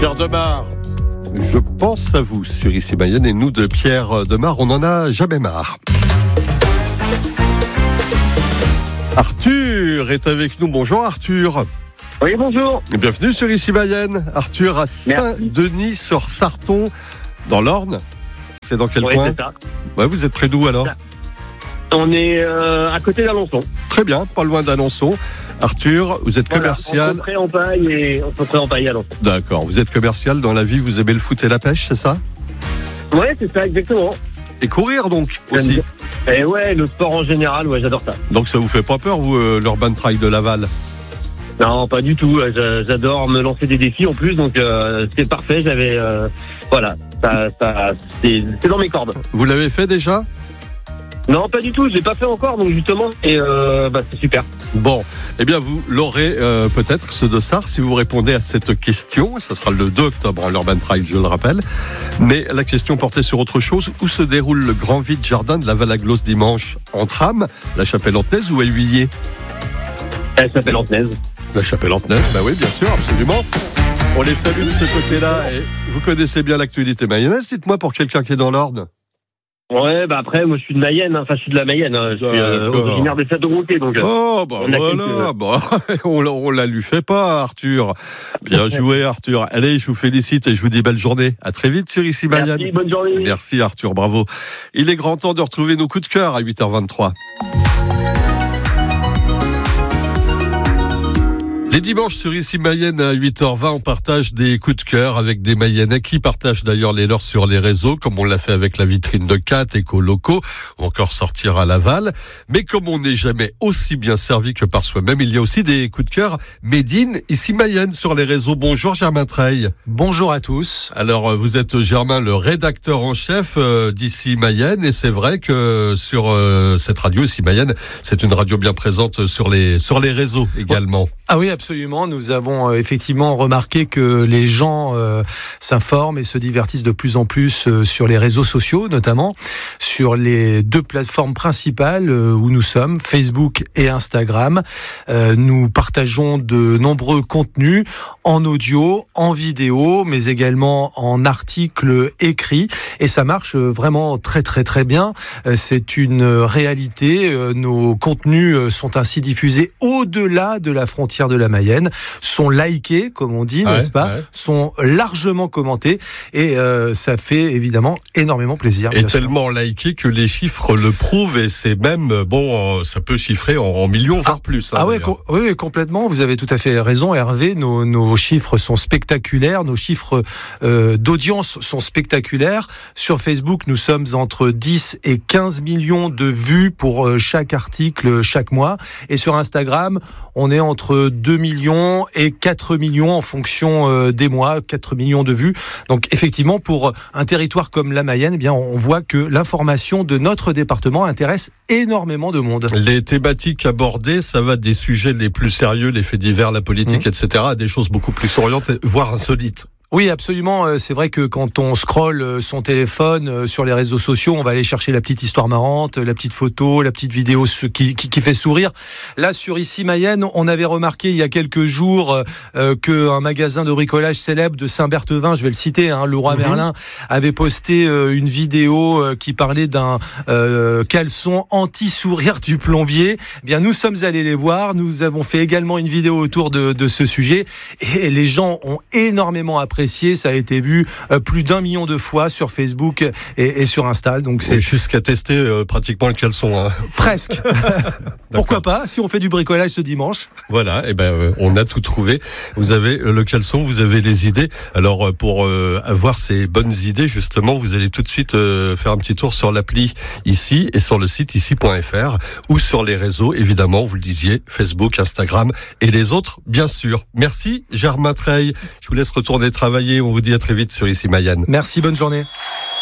Pierre Demar, je pense à vous sur Ici Mayenne, et nous de Pierre Demar, on n'en a jamais marre. Arthur est avec nous. Bonjour Arthur. Oui, bonjour. Bienvenue sur Ici Mayenne. Arthur à Saint-Denis-sur-Sarton, dans l'Orne. C'est dans quel coin? C'est ça. Ouais, vous êtes près d'où alors? On est à côté d'Alençon. Très bien, pas loin d'Alençon. Arthur, vous êtes commercial. Entre Pré-en-Paille et Alençon. D'accord, vous êtes commercial dans la vie, vous aimez le foot et la pêche, c'est ça? Ouais, c'est ça, exactement. Et courir donc aussi. Et ouais, le sport en général, ouais, j'adore ça. Donc ça vous fait pas peur, vous, l'Urban Trail de Laval? Non, pas du tout. J'adore me lancer des défis en plus, donc c'est parfait. J'avais, voilà, c'est dans mes cordes. Vous l'avez fait déjà? Non, pas du tout. Je l'ai pas fait encore, donc justement, et c'est super. Bon, eh bien vous l'aurez peut-être, ce dossard, si vous répondez à cette question. Ça sera le 2 octobre à l'Urban Trail, je le rappelle. Mais la question portait sur autre chose. Où se déroule le grand vide jardin de la Val-Aglos dimanche? En tram, la Chapelle-Antenaise ou à Huillier? Elle s'appelle Antenaise. La Chapelle-Antenaise, bah oui, bien sûr, absolument. On les salue de ce côté-là. Et vous connaissez bien l'actualité mayonnaise. Dites-moi, pour quelqu'un qui est dans l'Orne. Ouais, bah après, moi je suis de Mayenne, je suis de la Mayenne, je suis originaire des Châteaux-Gontier, donc. Oh, bah voilà, on la lui fait pas, Arthur. Bien joué, Arthur. Allez, je vous félicite et je vous dis belle journée. À très vite sur Ici Mayenne. Merci, bonne journée. Merci, Arthur, bravo. Il est grand temps de retrouver nos coups de cœur à 8h23. Les dimanches sur Ici Mayenne à 8h20, on partage des coups de cœur avec des Mayennais qui partagent d'ailleurs les leurs sur les réseaux, comme on l'a fait avec la vitrine de Cat, éco-locaux, ou encore sortir à Laval. Mais comme on n'est jamais aussi bien servi que par soi-même, il y a aussi des coups de cœur made in Ici Mayenne sur les réseaux. Bonjour Germain Treille. Bonjour à tous. Alors vous êtes Germain, le rédacteur en chef d'Ici Mayenne, et c'est vrai que sur cette radio Ici Mayenne, c'est une radio bien présente sur les réseaux également. Ah oui, absolument. Nous avons effectivement remarqué que les gens s'informent et se divertissent de plus en plus sur les réseaux sociaux, notamment sur les deux plateformes principales où nous sommes, Facebook et Instagram. Nous partageons de nombreux contenus en audio, en vidéo, mais également en articles écrits. Et ça marche vraiment très très très bien. C'est une réalité. Nos contenus sont ainsi diffusés au-delà de la frontière de la Mayenne, sont likés, comme on dit, n'est-ce pas, sont largement commentés, et ça fait évidemment énormément plaisir. Et tellement likés que les chiffres le prouvent, et c'est même, ça peut chiffrer en millions, voire plus. Oui, complètement, vous avez tout à fait raison, Hervé, nos chiffres sont spectaculaires, nos chiffres d'audience sont spectaculaires. Sur Facebook, nous sommes entre 10 et 15 millions de vues pour chaque article, chaque mois, et sur Instagram, on est entre 2 millions et 4 millions en fonction des mois, 4 millions de vues. Donc effectivement, pour un territoire comme la Mayenne, eh bien, on voit que l'information de notre département intéresse énormément de monde. Les thématiques abordées, ça va des sujets les plus sérieux, les faits divers, la politique, etc., à des choses beaucoup plus orientées, voire insolites. Oui, absolument. C'est vrai que quand on scrolle son téléphone sur les réseaux sociaux, on va aller chercher la petite histoire marrante, la petite photo, la petite vidéo qui fait sourire. Là, sur Ici Mayenne, on avait remarqué il y a quelques jours qu'un magasin de bricolage célèbre de Saint-Berthevin, je vais le citer, Leroy Merlin, avait posté une vidéo qui parlait d'un caleçon anti-sourire du plombier. Eh bien, nous sommes allés les voir. Nous avons fait également une vidéo autour de ce sujet, et les gens ont énormément apprécié. Ça a été vu plus d'1 million de fois sur Facebook et sur Insta. Donc c'est jusqu'à tester pratiquement le caleçon. Presque. Pourquoi pas, si on fait du bricolage ce dimanche. Voilà, on a tout trouvé. Vous avez le caleçon, vous avez les idées. Alors pour avoir ces bonnes idées, justement, vous allez tout de suite faire un petit tour sur l'appli Ici et sur le site ici.fr ou sur les réseaux, évidemment, vous le disiez, Facebook, Instagram et les autres, bien sûr. Merci Germain Treille. Je vous laisse retourner travailler. On vous dit à très vite sur Ici Mayenne. Merci, bonne journée.